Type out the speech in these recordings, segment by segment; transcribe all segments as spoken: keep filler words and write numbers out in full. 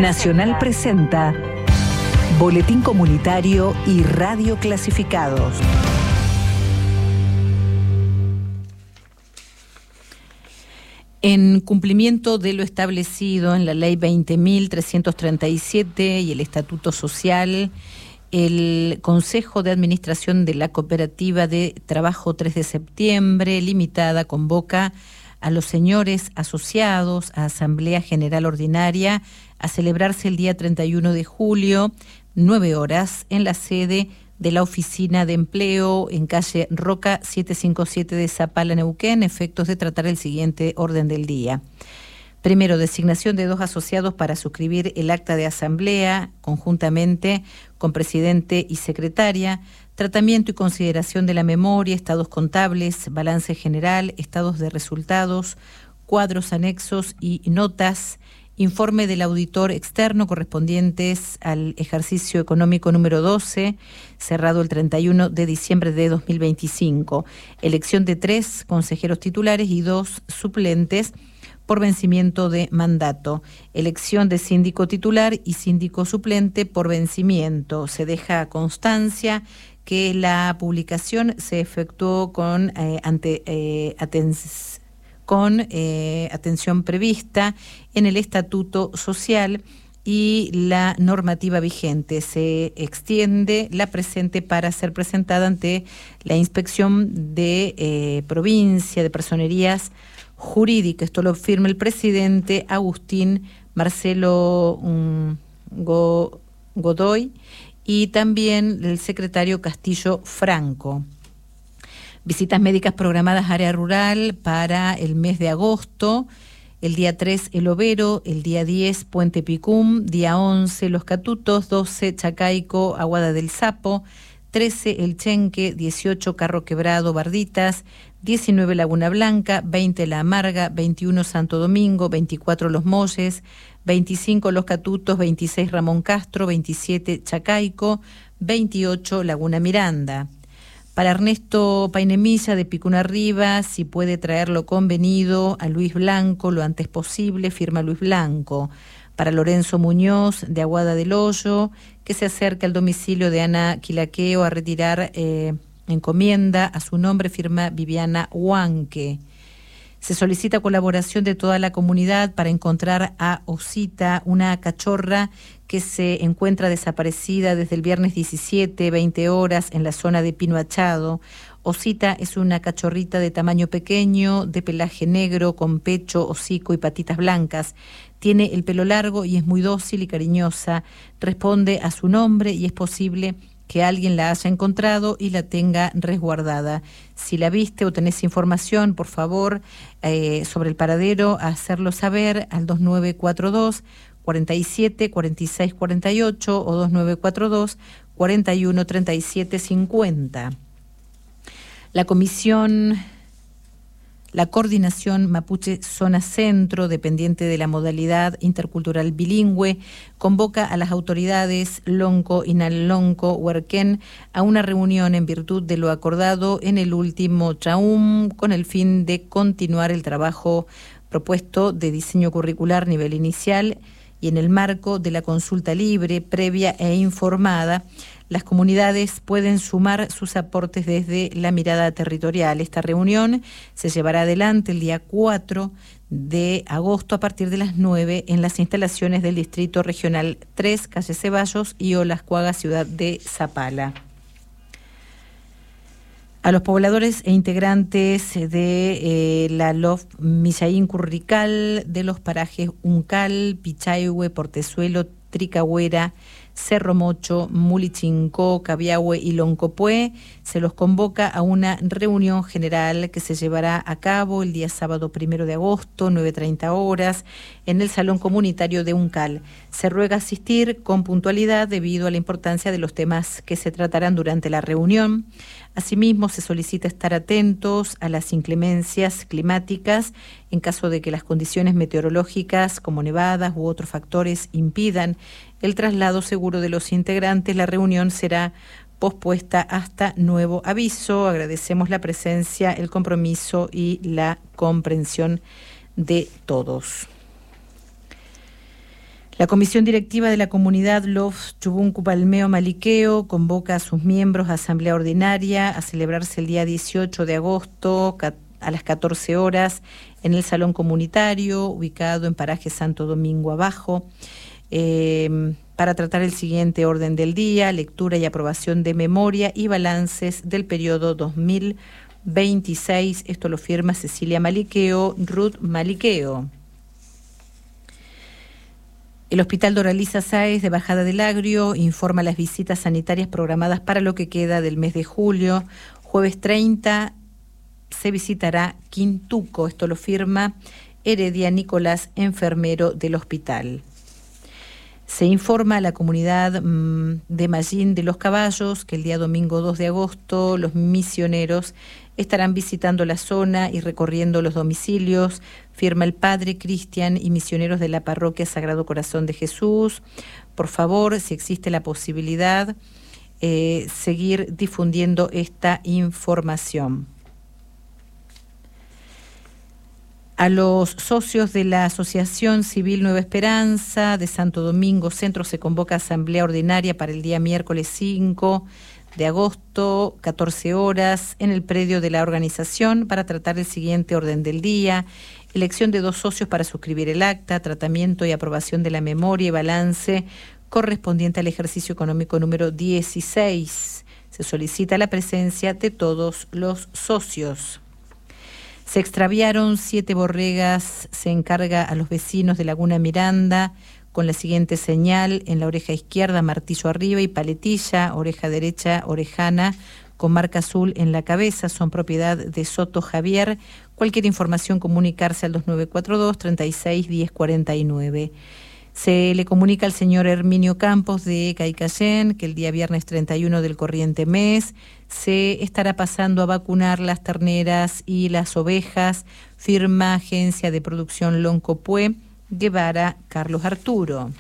Nacional presenta Boletín Comunitario y Radio Clasificados. En cumplimiento de lo establecido en la Ley veinte mil trescientos treinta y siete y el Estatuto Social, el Consejo de Administración de la Cooperativa de Trabajo tres de septiembre Limitada convoca a los señores asociados a Asamblea General Ordinaria a celebrarse el día treinta y uno de julio, nueve horas, en la sede de la Oficina de Empleo en calle Roca setecientos cincuenta y siete de Zapala, Neuquén, efectos de tratar el siguiente orden del día. Primero, designación de dos asociados para suscribir el acta de asamblea conjuntamente con presidente y secretaria, tratamiento y consideración de la memoria, estados contables, balance general, estados de resultados, cuadros anexos y notas, informe del auditor externo correspondientes al ejercicio económico número doce, cerrado el treinta y uno de diciembre de dos mil veinticinco, elección de tres consejeros titulares y dos suplentes por vencimiento de mandato, elección de síndico titular y síndico suplente por vencimiento. Se deja constancia que la publicación se efectuó con eh, ante eh, atención con eh, atención prevista en el Estatuto Social y la normativa vigente. Se extiende la presente para ser presentada ante la Inspección de eh, Provincia de Personerías Jurídicas. Esto lo firma el presidente Agustín Marcelo um, Go, Godoy y también el secretario Castillo Franco. Visitas médicas programadas área rural para el mes de agosto, el día tres El Overo, el día diez Puente Picum, día once Los Catutos, doce Chacaico, Aguada del Sapo, trece El Chenque, dieciocho Carro Quebrado, Barditas, diecinueve Laguna Blanca, veinte La Amarga, veintiuno Santo Domingo, veinticuatro Los Molles, veinticinco Los Catutos, veintiséis Ramón Castro, veintisiete Chacaico, veintiocho Laguna Miranda. Para Ernesto Painemilla de Picún Arriba, si puede traerlo convenido a Luis Blanco lo antes posible, firma Luis Blanco. Para Lorenzo Muñoz de Aguada del Hoyo, que se acerca al domicilio de Ana Quilaqueo a retirar eh, encomienda a su nombre, firma Viviana Huanque. Se solicita colaboración de toda la comunidad para encontrar a Osita, una cachorra que se encuentra desaparecida desde el viernes diecisiete, veinte horas, en la zona de Pino Achado. Osita es una cachorrita de tamaño pequeño, de pelaje negro, con pecho, hocico y patitas blancas. Tiene el pelo largo y es muy dócil y cariñosa. Responde a su nombre y es posible que alguien la haya encontrado y la tenga resguardada. Si la viste o tenés información, por favor, eh, sobre el paradero, hacerlo saber al dos nueve cuatro dos, cuarenta y siete, cuarenta y seis, cuarenta y ocho o dos nueve cuatro dos, cuarenta y uno, treinta y siete, cincuenta. La comisión... La Coordinación Mapuche Zona Centro, dependiente de la modalidad intercultural bilingüe, convoca a las autoridades Lonco, Inalonco, Huerquén a una reunión en virtud de lo acordado en el último Chaum con el fin de continuar el trabajo propuesto de diseño curricular nivel inicial y en el marco de la consulta libre, previa e informada. Las comunidades pueden sumar sus aportes desde la mirada territorial. Esta reunión se llevará adelante el día cuatro de agosto a partir de las nueve en las instalaciones del Distrito Regional tres, calle Ceballos y Olascuaga, ciudad de Zapala. A los pobladores e integrantes de eh, la L O F Millaín Currical de los parajes Uncal, Pichahue, Portezuelo, Tricagüera, Cerro Mocho, Mulichincó, Cabiahue y Loncopué, se los convoca a una reunión general que se llevará a cabo el día sábado primero de agosto, nueve treinta horas, en el Salón Comunitario de Uncal. Se ruega asistir con puntualidad debido a la importancia de los temas que se tratarán durante la reunión. Asimismo, se solicita estar atentos a las inclemencias climáticas en caso de que las condiciones meteorológicas como nevadas u otros factores impidan el traslado seguro de los integrantes. La reunión será pospuesta hasta nuevo aviso. Agradecemos la presencia, el compromiso y la comprensión de todos. La Comisión Directiva de la Comunidad Lof Chubuncu Palmeo Maliqueo convoca a sus miembros a asamblea ordinaria a celebrarse el día dieciocho de agosto a las catorce horas en el Salón Comunitario, ubicado en Paraje Santo Domingo Abajo, eh, para tratar el siguiente orden del día: lectura y aprobación de memoria y balances del periodo dos mil veintiséis. Esto lo firma Cecilia Maliqueo, Ruth Maliqueo. El Hospital Doraliza Sáez de Bajada del Agrio informa las visitas sanitarias programadas para lo que queda del mes de julio. Jueves treinta se visitará Quintuco. Esto lo firma Heredia Nicolás, enfermero del hospital. Se informa a la comunidad mmm, de Mallín de los Caballos que el día domingo dos de agosto los misioneros estarán visitando la zona y recorriendo los domicilios. Firma el padre Cristian y misioneros de la parroquia Sagrado Corazón de Jesús. Por favor, si existe la posibilidad, eh, seguir difundiendo esta información. A los socios de la Asociación Civil Nueva Esperanza de Santo Domingo Centro se convoca asamblea ordinaria para el día miércoles cinco de agosto, catorce horas, en el predio de la organización para tratar el siguiente orden del día: elección de dos socios para suscribir el acta, tratamiento y aprobación de la memoria y balance correspondiente al ejercicio económico número dieciséis. Se solicita la presencia de todos los socios. Se extraviaron siete borregas, se encarga a los vecinos de Laguna Miranda con la siguiente señal: en la oreja izquierda, martillo arriba y paletilla; oreja derecha, orejana, con marca azul en la cabeza. Son propiedad de Soto Javier. Cualquier información, comunicarse al dos nueve cuatro dos, treinta y seis, diez cuarenta y nueve. Se le comunica al señor Herminio Campos de Caicayén que el día viernes treinta y uno del corriente mes se estará pasando a vacunar las terneras y las ovejas. Firma Agencia de Producción Loncopué, Guevara Carlos Arturo.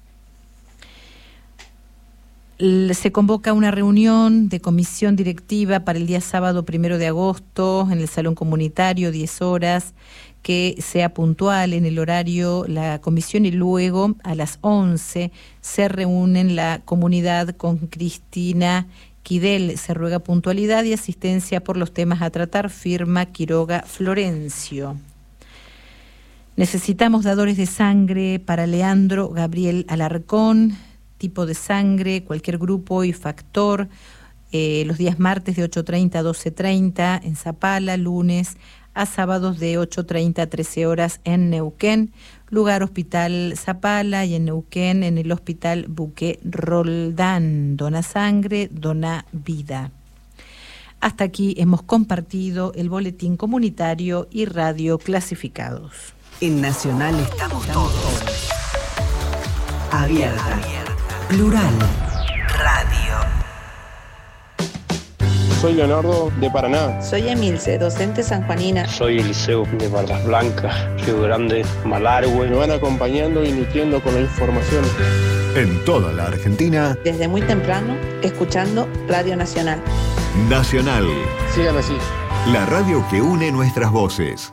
Se convoca una reunión de comisión directiva para el día sábado primero de agosto en el Salón Comunitario, diez horas, que sea puntual en el horario la comisión, y luego a las once se reúnen la comunidad con Cristina Quidel. Se ruega puntualidad y asistencia por los temas a tratar. Firma Quiroga Florencio. Necesitamos dadores de sangre para Leandro Gabriel Alarcón. Tipo de sangre, cualquier grupo y factor. Eh, los días martes de ocho treinta a doce treinta en Zapala, lunes a sábados de ocho treinta a trece horas en Neuquén. Lugar Hospital Zapala, y en Neuquén en el Hospital Buque Roldán. Dona sangre, dona vida. Hasta aquí hemos compartido el boletín comunitario y radio clasificados. En Nacional estamos todos. Abierta, plural, radio. Soy Leonardo, de Paraná. Soy Emilce, docente sanjuanina. Soy Eliseo, de Barras Blancas, Río Grande, Malargüe. Me van acompañando y nutriendo con la información. En toda la Argentina. Desde muy temprano, escuchando Radio Nacional. Nacional. Sigan así. La radio que une nuestras voces.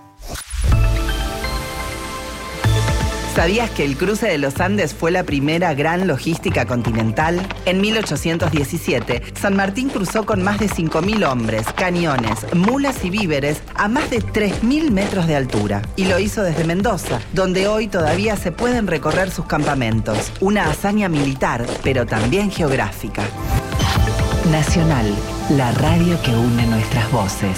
¿Sabías que el cruce de los Andes fue la primera gran logística continental? En mil ochocientos diecisiete, San Martín cruzó con más de cinco mil hombres, cañones, mulas y víveres a más de tres mil metros de altura. Y lo hizo desde Mendoza, donde hoy todavía se pueden recorrer sus campamentos. Una hazaña militar, pero también geográfica. Nacional, la radio que une nuestras voces.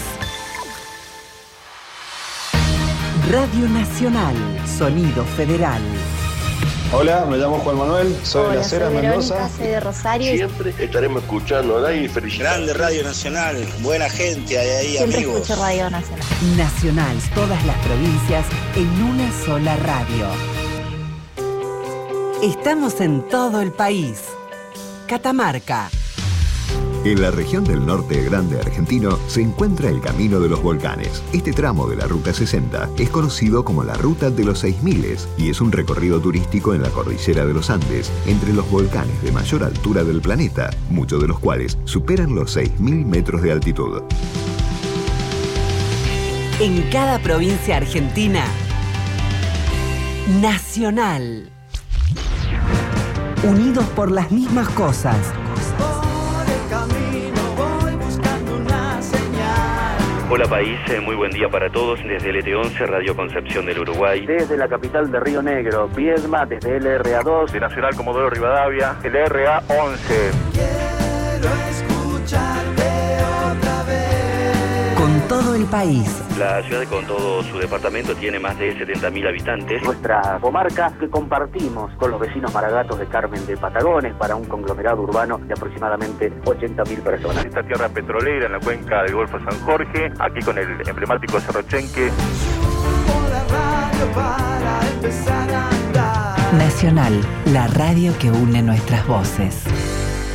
Radio Nacional, sonido federal. Hola, me llamo Juan Manuel, soy Hola, de Las Heras, soy Mendoza. Verónica, soy de Rosario. Siempre estaremos escuchando a y felicidades. Grande Radio Nacional, buena gente hay ahí, Siempre amigos. escucho Radio Nacional. Nacional, todas las provincias en una sola radio. Estamos en todo el país. Catamarca. En la región del norte grande argentino se encuentra el Camino de los Volcanes. Este tramo de la Ruta sesenta es conocido como la Ruta de los Seis Miles y es un recorrido turístico en la cordillera de los Andes, entre los volcanes de mayor altura del planeta, muchos de los cuales superan los seis mil metros de altitud. En cada provincia argentina, Nacional. unidos por las mismas cosas. Hola país, muy buen día para todos desde el E T once, Radio Concepción del Uruguay. Desde la capital de Río Negro, Viedma, desde el R A dos. De Nacional Comodoro Rivadavia, el R A once. Quiero escucharte otra vez. Con todo el país. La ciudad con todo su departamento tiene más de setenta mil habitantes. Nuestra comarca que compartimos con los vecinos maragatos de Carmen de Patagones para un conglomerado urbano de aproximadamente ochenta mil personas. Esta tierra petrolera en la cuenca del Golfo San Jorge, aquí con el emblemático Cerro Chenque. Nacional, la radio que une nuestras voces.